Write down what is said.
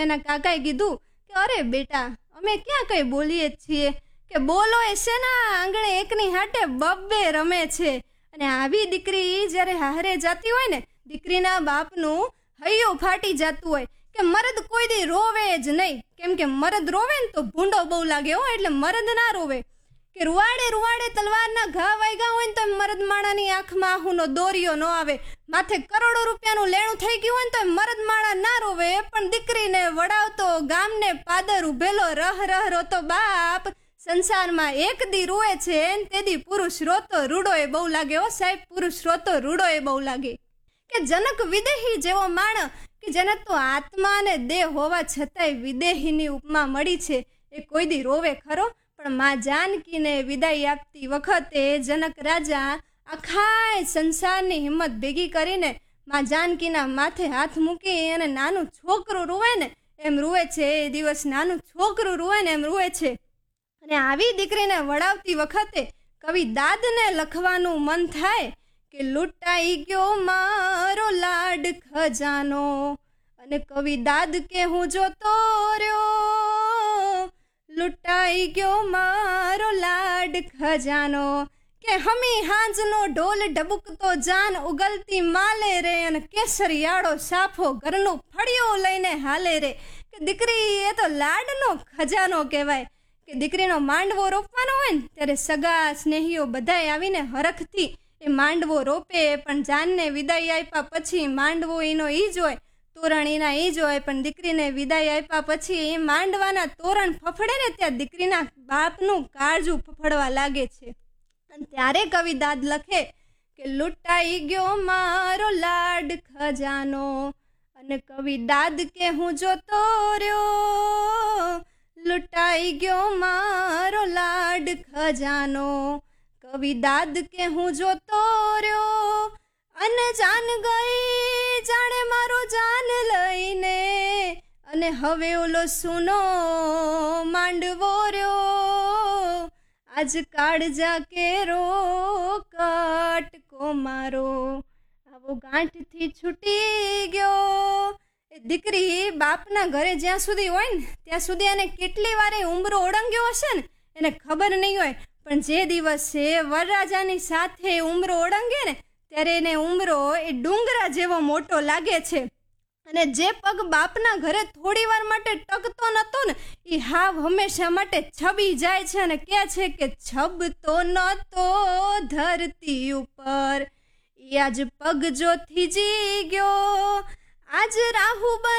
એના કાકાએ કીધું કે અરે બેટા, અમે ક્યાં કંઈ બોલીએ છીએ, કે બોલો એ શેના આંગણે એકની હાટે બબ્બે રમે છે. અને આવી દીકરી જ્યારે હારે જાતી હોય ને, દીકરીના બાપનું હૈયું ફાટી જતું હોય કે મરદ કોઈ દી રોવે જ નહીં, કેમ કે મરદ રોવે ને તો ભૂંડો બહુ લાગે હો, એટલે મરદ ના રોવે. કે રૂવાડે રૂવાડે તલવારના ઘા વાગ્યા હોય ને તો મરદ માણાની આંખમાં આહુનો દોરિયો ન આવે, માથે કરોડો રૂપિયાનું લેણું થઈ ગયું હોય ને તો મરદ માણા ના રોવે. પણ દીકરીને વડાવતો ગામને પાદર ઉભેલો રહ રહ રોતો બાપ સંસારમાં એક દી રૂએ છે ને તેદી પુરુષ રોતો રૂડો એ બહુ લાગે હો સાહેબ, પુરુષ રોતો રૂડો એ બહુ લાગે. કે જનક વિદેહી જેવો માણ કે જેને તો આત્મા અને દેહ હોવા છતાંય વિદેહીની ઉપમા મળી છે, એ કોઈ દી રોવે ખરો? પણ માં જાનકીને વિદાય આપતી વખતે જનક રાજા આખા સંસારની હિંમત ભેગી કરીને માં જાનકીના માથે હાથ મૂકી અને નાનું છોકરું રૂવે ને એમ રૂવે છે. એ દિવસ નાનું છોકરું રૂવે ને એમ રૂવે છે. અને આવી દીકરીને વડાવતી વખતે કવિ દાદને લખવાનું મન થાય કે લૂંટાઈ ગયો મારો લાડ ખજાનો. અને કવિ દાદ કે હું જોતો રહ્યો, લૂંટાઈ ગયો મારો લાડ ખજાનો. કે હમી હાંજનો ઢોલ ઢબુકતો જાન ઉગલતી માલે રે, અને કેસરિયાળો સાફો ઘરનું ફળિયું લઈને હાલે રે. કે દીકરી એ તો લાડનો ખજાનો કહેવાય. કે દીકરીનો માંડવો રોપવાનો હોય ને ત્યારે સગા સ્નેહીઓ બધાય આવીને હરખથી એ માંડવો રોપે. પણ જાનને વિદાય આપ્યા પછી માંડવો એનો ઈ જ હોય, તોરણ એના ઈ જ હોય. પણ દીકરીને વિદાય આપ્યા પછી એ માંડવાના તોરણ ફફડે ને ત્યાં દીકરીના બાપનું કાળજું ફફડવા લાગે છે. અને ત્યારે કવિ દાદ લખે કે લૂંટાઈ ગયો મારો લાડ ખજાનો. અને કવિ દાદ કે હું જોતો રહ્યો, લૂંટાઈ ગયો મારો લાડ ખજાનો. કવિ દાદ કે હું જોતો રહ્યો, અને જાન ગઈ જાણે મારો જાન લઈને, અને હવે ઓલો સુનો માંડવો રહ્યો. આજ કાળજા કેરો કટકો મારો, આવો ગાંઠથી છૂટી ગયો. એ દીકરી બાપના ઘરે જ્યાં સુધી હોય ને ત્યાં સુધી એને કેટલી વારે ઉંબરો ઓળંગ્યો હશે ને એને ખબર નહીં હોય. પણ જે દિવસે વરરાજાની સાથે ઉંબરો ઓળંગે ને ત્યારે એને ઉંબરો એ ડુંગરા જેવો મોટો લાગે છે. અને જે પગ બાપના ઘરે થોડી વાર માટે ટકતો નતો ને એ હાવ હંમેશા માટે છબી જાય છે અને કહે છે કે છબતો નતો ધરતી ઉપર, એ આજ પગ જો થીજી ગયો. આજ રાહુ